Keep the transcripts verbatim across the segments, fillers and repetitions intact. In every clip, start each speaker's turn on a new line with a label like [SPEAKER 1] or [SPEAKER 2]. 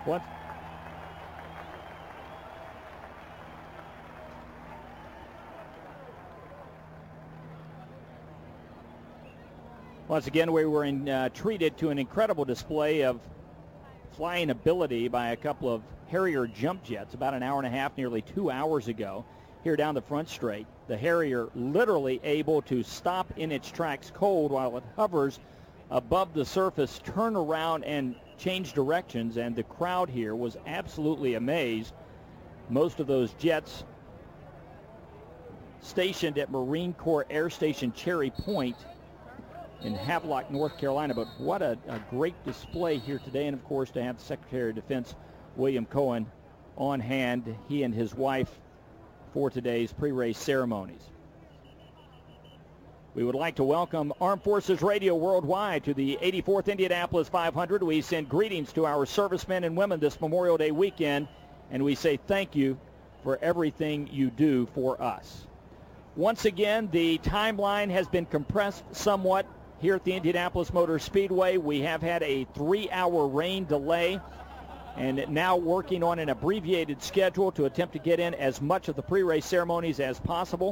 [SPEAKER 1] What? Once again, we were in, uh, treated to an incredible display of flying ability by a couple of Harrier jump jets about an hour and a half, nearly two hours ago, here down the front straight. The Harrier literally able to stop in its tracks cold while it hovers above the surface, turn around and change directions, and the crowd here was absolutely amazed. Most of those jets stationed at Marine Corps Air Station Cherry Point in Havelock, North Carolina. But what a, a great display here today, and of course to have Secretary of Defense William Cohen on hand, he and his wife, for today's pre-race ceremonies. We would like to welcome Armed Forces Radio Worldwide to the eighty-fourth Indianapolis five hundred. We send greetings to our servicemen and women this Memorial Day weekend, and we say thank you for everything you do for us. Once again, the timeline has been compressed somewhat here at the Indianapolis Motor Speedway. We have had a three-hour rain delay and now working on an abbreviated schedule to attempt to get in as much of the pre-race ceremonies as possible.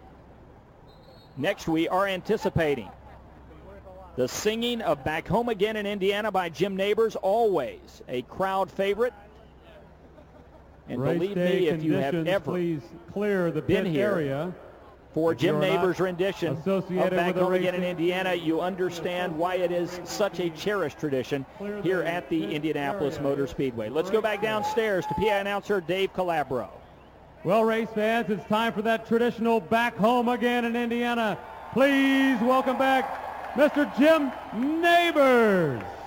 [SPEAKER 1] Next, we are anticipating the singing of Back Home Again in Indiana by Jim Nabors, always a crowd favorite. And
[SPEAKER 2] Race
[SPEAKER 1] believe
[SPEAKER 2] day
[SPEAKER 1] me, if you have ever
[SPEAKER 2] please clear the
[SPEAKER 1] been
[SPEAKER 2] pit
[SPEAKER 1] here
[SPEAKER 2] area
[SPEAKER 1] for
[SPEAKER 2] if
[SPEAKER 1] Jim
[SPEAKER 2] you're not
[SPEAKER 1] Nabors' rendition of
[SPEAKER 2] associated
[SPEAKER 1] Back
[SPEAKER 2] with the
[SPEAKER 1] Home Again in
[SPEAKER 2] racing.
[SPEAKER 1] Indiana, you understand why it is such a cherished tradition here at the Indianapolis Motor Speedway. Let's go back downstairs to P I announcer Dave Calabro.
[SPEAKER 2] Well, race fans, it's time for that traditional Back Home Again in Indiana. Please welcome back Mister Jim Nabors.